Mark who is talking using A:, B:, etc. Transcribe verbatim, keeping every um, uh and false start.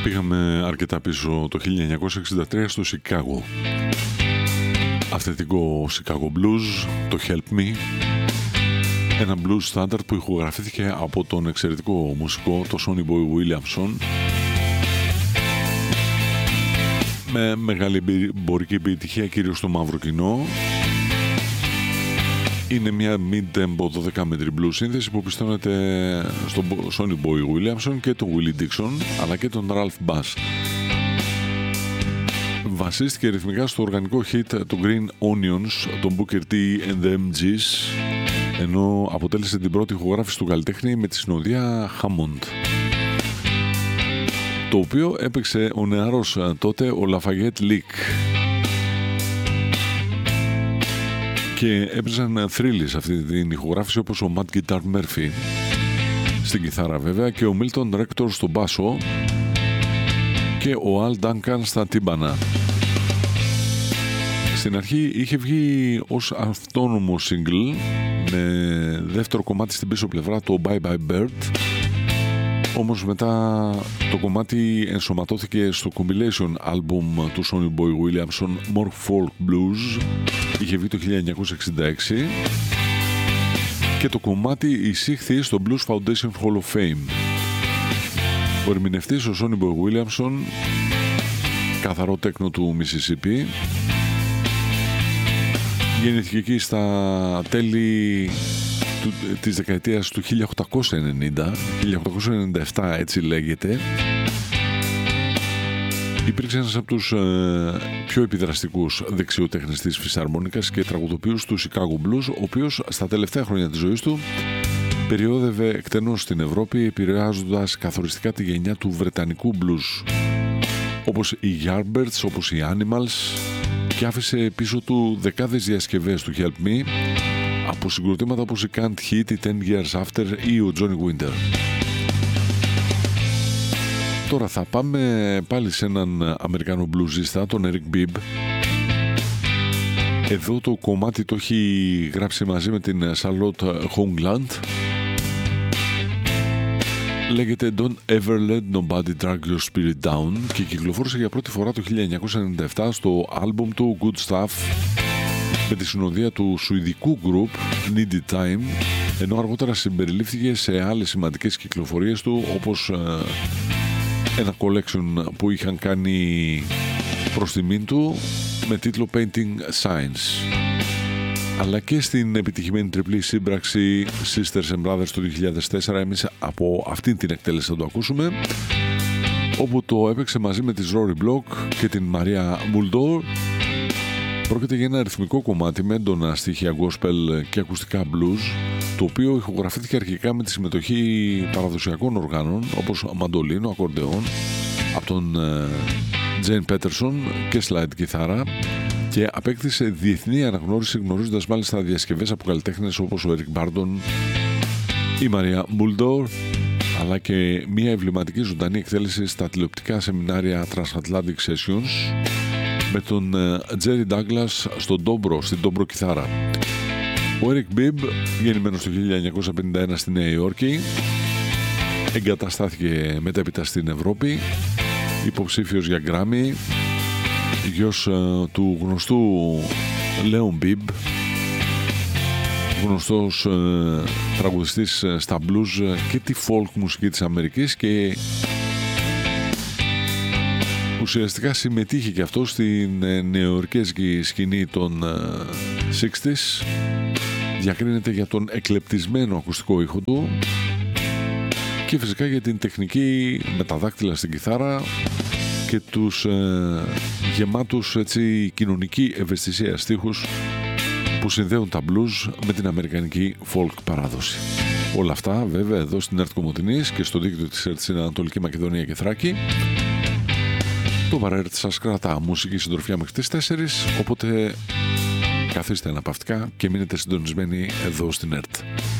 A: Πήγαμε αρκετά πίσω το χίλια εννιακόσια εξήντα τρία στο Σικάγο. Αυθεντικό Chicago Blues, το Help Me. Ένα blues standard που ηχογραφήθηκε από τον εξαιρετικό μουσικό, το Sonny Boy Williamson. Με μεγάλη εμπορική επιτυχία κυρίως στο μαύρο κοινό. Είναι μια mid-tempo δώδεκα μέτρη blues σύνθεση που πιστώνεται στον Sonny Boy Williamson και τον Willie Dixon, αλλά και τον Ralph Bass. Βασίστηκε ρυθμικά στο οργανικό hit του Green Onions, τον Booker T and the εμ τζις, ενώ αποτέλεσε την πρώτη ηχογράφηση του καλλιτέχνη με τη συνοδεία Hammond, το οποίο έπαιξε ο νεαρός τότε ο Lafayette Leak. Και έπαιζαν θρύλοι σε αυτή την ηχογράφηση, όπως ο Matt Guitar Murphy στην κιθάρα βέβαια και ο Milton Rector στον μπάσο και ο Al Duncan στα τύμπανα. Στην αρχή είχε βγει ως αυτόνομο single με δεύτερο κομμάτι στην πίσω πλευρά, το Bye Bye Bird, όμως μετά το κομμάτι ενσωματώθηκε στο compilation album του Sonny Boy Williamson More Folk Blues. Είχε βγει το χίλια εννιακόσια εξήντα έξι και το κομμάτι εισήχθη στο Blues Foundation Hall of Fame. Ο ερμηνευτής ο Sonny Boy Williamson, καθαρό τέκνο του Mississippi, γεννήθηκε εκεί στα τέλη του, της δεκαετίας του χίλια οκτακόσια ενενήντα, χίλια οκτακόσια ενενήντα επτά έτσι λέγεται. Υπήρξε ένας από τους ε, πιο επιδραστικούς δεξιοτέχνες της φυσαρμόνικας και τραγουδοποιούς του Chicago Blues, ο οποίος στα τελευταία χρόνια της ζωής του περιόδευε εκτενώς στην Ευρώπη, επηρεάζοντας καθοριστικά τη γενιά του βρετανικού blues, όπως οι Yardbirds, όπως οι Animals, και άφησε πίσω του δεκάδες διασκευές του Help Me από συγκροτήματα όπως η Can't Hit, η Ten Years After ή ο Johnny Winter. Τώρα θα πάμε πάλι σε έναν Αμερικάνο μπλουζίστα, τον Eric Bibb. Εδώ το κομμάτι το έχει γράψει μαζί με την Charlotte Hoagland. Λέγεται Don't Ever Let Nobody Drag Your Spirit Down και κυκλοφόρησε για πρώτη φορά το χίλια εννιακόσια ενενήντα επτά στο άλμπουμ του Good Stuff με τη συνοδεία του σουηδικού group Needed Time, ενώ αργότερα συμπεριλήφθηκε σε άλλες σημαντικές κυκλοφορίες του, όπως ένα collection που είχαν κάνει προς τιμήν του με τίτλο Painting Signs, αλλά και στην επιτυχημένη τριπλή σύμπραξη Sisters and Brothers του δύο χιλιάδες τέσσερα. Εμείς από αυτήν την εκτέλεση θα το ακούσουμε, όπου το έπαιξε μαζί με τη Rory Block και την Maria Muldaur. Πρόκειται για ένα αριθμικό κομμάτι με έντονα στοιχεία gospel και ακουστικά blues, το οποίο ηχογραφήθηκε αρχικά με τη συμμετοχή παραδοσιακών οργάνων όπως μαντολίνο, ακορντεόν από τον Jane Peterson και slide κιθάρα, και απέκτησε διεθνή αναγνώριση, γνωρίζοντας μάλιστα διασκευές από καλλιτέχνες όπως ο Eric Burdon, η Maria Muldaur, αλλά και μια εμβληματική ζωντανή εκτέλεση στα τηλεοπτικά σεμινάρια Transatlantic Sessions με τον Jerry Douglas στον ντόμπρο, στην ντόμπρο κιθάρα. Ο Eric Bibb, γεννημένος το χίλια εννιακόσια πενήντα ένα στη Νέα Υόρκη, εγκαταστάθηκε μετέπειτα στην Ευρώπη, υποψήφιος για Grammy, γιος του γνωστού Leon Bibb, γνωστός ε, τραγουδιστής στα blues και τη folk μουσική της Αμερικής, και ουσιαστικά συμμετείχε και αυτό στην νεοϊορκέζικη σκηνή των εξήντα. Διακρίνεται για τον εκλεπτισμένο ακουστικό ήχο του και φυσικά για την τεχνική με τα δάκτυλα στην κιθάρα και τους ε, γεμάτους έτσι, κοινωνική ευαισθησία στίχους που συνδέουν τα blues με την αμερικανική folk παράδοση. Όλα αυτά βέβαια εδώ στην ΕΡΤ Κομοτηνής και στο δίκτυο της ΕΡΤ στην Ανατολική Μακεδονία και Θράκη. Το Βαρέρτ σας κρατά μουσική συντροφιά μέχρι τις τέσσερις, οπότε καθίστε αναπαυτικά και μείνετε συντονισμένοι εδώ στην ΕΡΤ.